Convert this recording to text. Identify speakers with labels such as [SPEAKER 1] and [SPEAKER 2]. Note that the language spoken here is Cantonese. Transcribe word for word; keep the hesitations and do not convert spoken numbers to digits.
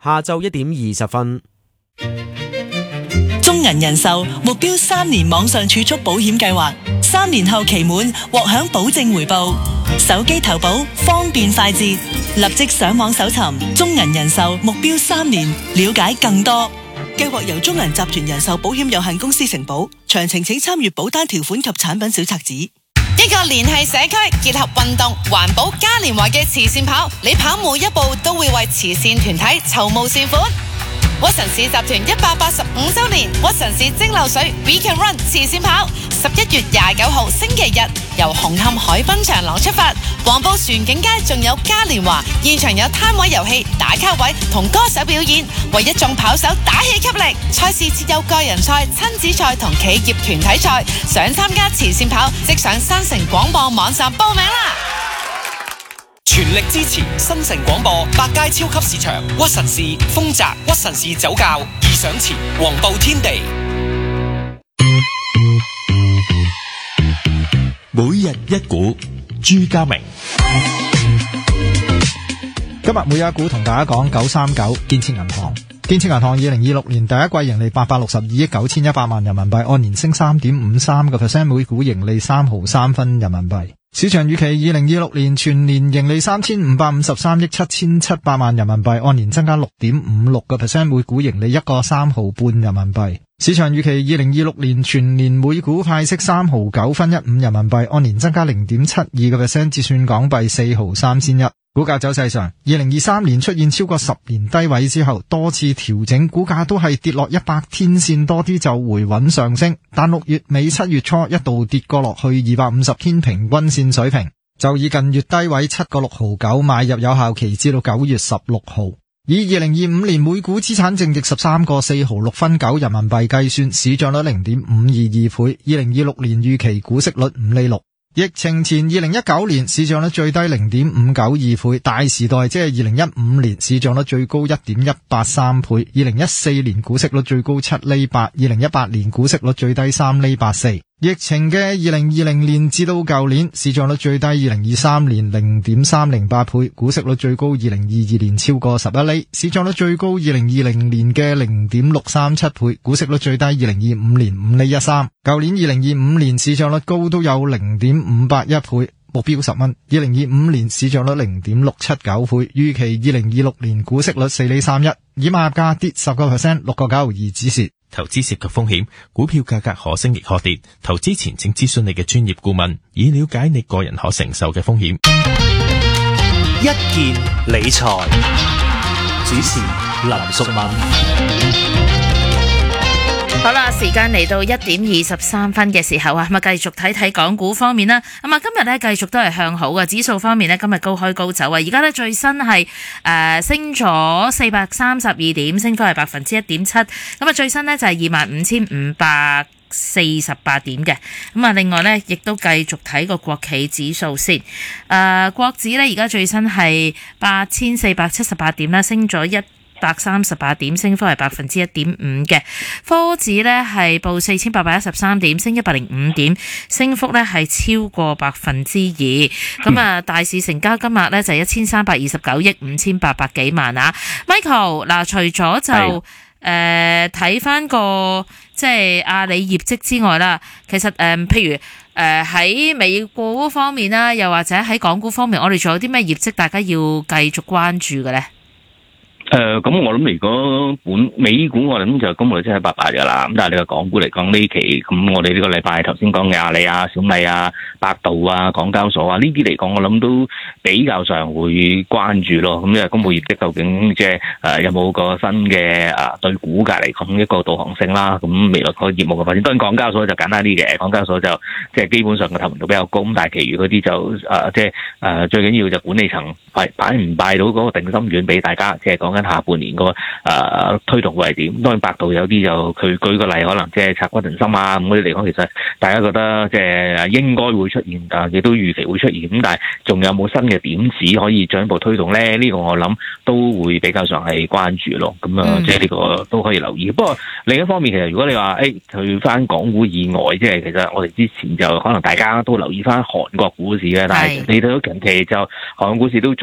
[SPEAKER 1] 下晝一點二十分。
[SPEAKER 2] 中銀人壽目標三年網上儲蓄保險計劃，三年後期滿獲享保證回報，手機投保方便快捷，立即上網搜尋中銀人壽目標三年，了解更多。計劃由中銀集團人壽保險有限公司承保，詳情請參閱保單條款及產品小冊子。
[SPEAKER 3] 一個聯繫社區、結合運動、環保嘉年華嘅慈善跑，你跑每一步都會為慈善團體籌募善款。屈臣氏集團一百八十五周年屈臣氏蒸餾水 We Can Run 慈善跑，十一月廿九號星期日由紅磡海濱長廊出發，黃埔船景街仲有嘉年華，現場有攤位遊戲、打卡位同歌手表演，為一眾跑手打氣給力。賽事設有個人賽、親子賽同企業團體賽，想參加慈善跑，即上新城廣播網站報名啦！
[SPEAKER 4] 全力支持新城廣播百佳超級市場、屈臣氏、豐澤、屈臣氏酒窖、易上前、黃埔天地。
[SPEAKER 5] 每日一股，朱家明。
[SPEAKER 6] 今日每日一股同大家講九三九建設銀行。建設銀行二零二六年第一季盈利八百六十二億九千一百萬人民幣，按年升三點五三個 percent， 每股盈利三毫三分人民幣。市場預期二零二六年全年盈利三千五百五十三億七千七百萬人民幣，按年增加六點五六個 percent， 每股盈利一個三毫半人民幣。市場預期二零二六年全年每股派息三毫九分一五人民幣，按年增加零點七二個 percent， 折算港幣四毫三千一。股價走勢上，二零二三年出現超過十年低位之後，多次調整，股價都係跌落一百天線多啲就回穩上升，但六月尾七月初一度跌過落去二百五十天平均線水平，就以近月低位七個六毫九買入有效期至到九月十六號。以二零二五年每股資產淨值十三個四毫六分九人民幣計算，市賬率零點五二二倍，二零二六年預期股息率五厘六。疫情前二零一九年市賬率最低零點五九二倍，大時代即係二零一五年市賬率最高一點一八三倍，二零一四年股息率最高七厘八，二零一八年股息率最低三厘八四。疫情嘅二零二零年至到舊年市賬率最低二零二三年零點三零八倍，股息率最高二零二二年超過十一厘，市賬率最高二零二零年嘅零點六三七倍，股息率最低二零二五年五厘一三。舊年二零二五年市賬率高都有零點五八一倍，目標十蚊。二零二五年市賬率零點六七九倍，預期二零二六年股息率四厘三一。以買入價跌十個 percent， 六個九毫二止蝕。
[SPEAKER 5] 投資涉及風險，股票價格可升亦可跌，投資前請諮詢你嘅專業顧問，以了解你個人可承受嘅風險。
[SPEAKER 7] 一件理財，主持林淑敏。
[SPEAKER 8] 好啦，時間嚟到一點二十三分嘅時候啊，咁啊繼續睇睇港股方面啦。咁啊今日咧繼續都係向好嘅，指數方面咧今日高開高走啊。而家咧最新係誒、呃、升咗四百三十二點，升幅係百分之一點七。咁啊最新咧就係二萬五千五百四十八點嘅。咁啊另外咧亦都繼續睇個國企指數先。誒、呃、國指咧而家最新係八千四百七十八點啦，升咗一百三十八點，升幅係百分之一點五嘅。科指呢係報四千八百一十三點，升一百零五點，升幅呢係超過百分之二。咁啊，大市成交金額呢就係一千三百二十九億五千八百幾萬啊。Michael， 嗱，除咗就誒睇翻個即係阿里業績之外啦，其實誒、呃、譬如誒喺、呃、美股方面啦，又或者喺港股方面，我哋仲有啲咩業績大家要繼續關注嘅呢？
[SPEAKER 9] 誒，咁、呃、我諗如果本美股我諗就公布率真係八八噶啦，咁但係你話港股嚟講呢期，咁我哋呢個禮拜頭先講嘅阿里啊、小米啊、百度啊、港交所啊呢啲嚟講，我諗都比較上會關注咯。咁因為公布業績究竟即係誒有冇個新嘅誒、呃、對股價嚟講一個導航性啦。咁未來個業務嘅發展，當然港交所就簡單啲嘅，港交所就即係基本上嘅透明度比較高，咁但係其餘嗰啲就誒、呃、即係誒、呃、最緊要就管理層擺擺唔擺到嗰個定心丸俾大家，即係講。下半年個誒、呃、推動會係點？當然百度有啲就佢舉個例，可能即係拆骨人心啊咁嗰啲嚟講，其實大家覺得即係應該會出現，但亦都預期會出現。咁但係仲有冇新嘅點子可以進一步推動咧？呢、這個我諗都會比較上係關注咯。咁啊，即係呢個都可以留意。不過另一方面，其實如果你話誒去翻港股以外，即係其實我哋之前就可能大家都留意翻韓國股市嘅，但係你睇到近期就韓國股市都再